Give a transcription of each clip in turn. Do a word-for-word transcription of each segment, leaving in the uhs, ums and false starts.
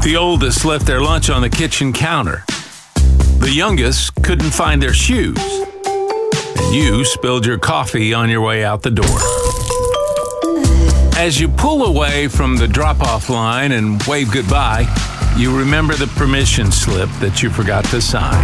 The oldest left their lunch on the kitchen counter. The youngest couldn't find their shoes. And you spilled your coffee on your way out the door. As you pull away from the drop-off line and wave goodbye, you remember the permission slip that you forgot to sign.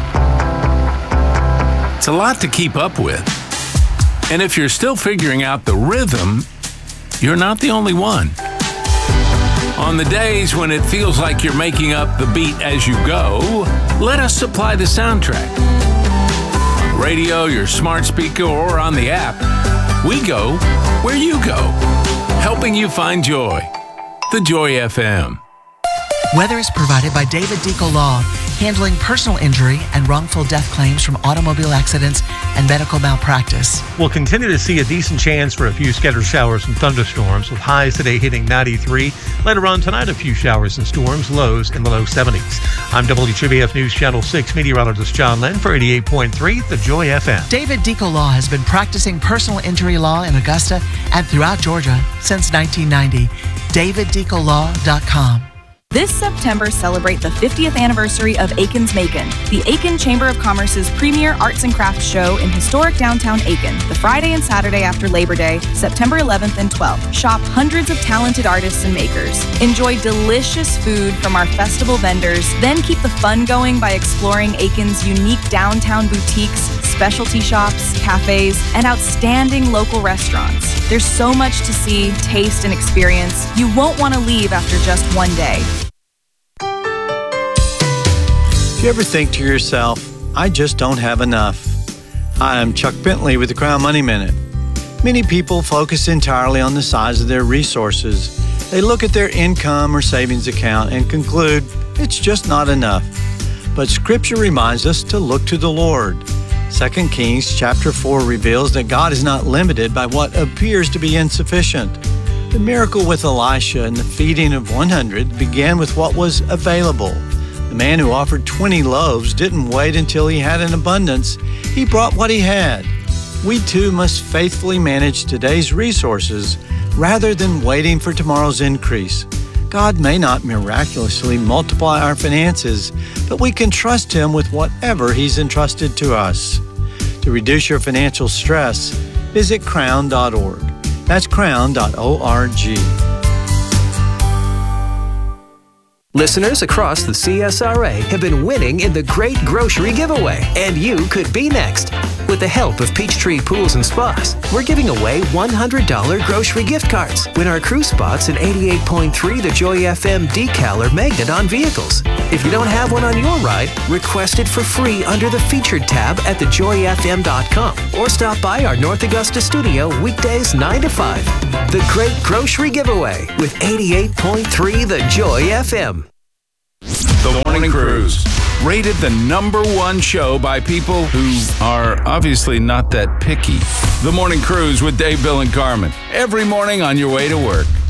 It's a lot to keep up with. And if you're still figuring out the rhythm, you're not the only one. On the days when it feels like you're making up the beat as you go, let us supply the soundtrack. On radio, your smart speaker, or on the app, we go where you go, helping you find joy. The Joy F M. Weather is provided by David Deco Law, handling personal injury and wrongful death claims from automobile accidents and medical malpractice. We'll continue to see a decent chance for a few scattered showers and thunderstorms, with highs today hitting ninety-three. Later on tonight, a few showers and storms, lows in the low seventies. I'm W J B F News Channel six meteorologist John Lynn for eighty-eight point three, The Joy F M. David Deco Law has been practicing personal injury law in Augusta and throughout Georgia since nineteen ninety. david deco law dot com. This September, celebrate the fiftieth anniversary of Aiken's Macon, the Aiken Chamber of Commerce's premier arts and crafts show in historic downtown Aiken, the Friday and Saturday after Labor Day, September eleventh and twelfth. Shop hundreds of talented artists and makers. Enjoy delicious food from our festival vendors, then keep the fun going by exploring Aiken's unique downtown boutiques, specialty shops, cafes, and outstanding local restaurants. There's so much to see, taste, and experience. You won't want to leave after just one day. Do you ever think to yourself, I just don't have enough? Hi, I'm Chuck Bentley with the Crown Money Minute. Many people focus entirely on the size of their resources. They look at their income or savings account and conclude it's just not enough. But Scripture reminds us to look to the Lord. Second Kings chapter four reveals that God is not limited by what appears to be insufficient. The miracle with Elisha and the feeding of one hundred began with what was available. The man who offered twenty loaves didn't wait until he had an abundance. He brought what he had. We too must faithfully manage today's resources rather than waiting for tomorrow's increase. God may not miraculously multiply our finances, but we can trust Him with whatever He's entrusted to us. To reduce your financial stress, visit crown dot org. That's crown dot org. Listeners across the C S R A have been winning in the Great Grocery Giveaway, and you could be next. With the help of Peachtree Pools and Spas, we're giving away one hundred dollars grocery gift cards. Win our cruise spots and eighty-eight point three The Joy F M decal or magnet on vehicles. If you don't have one on your ride, request it for free under the Featured tab at the joy f m dot com or stop by our North Augusta studio weekdays nine to five. The Great Grocery Giveaway with eighty-eight point three The Joy F M. The Morning Cruise, rated the number one show by people who are obviously not that picky. The Morning Cruise with Dave, Bill, and Carmen. Every morning on your way to work.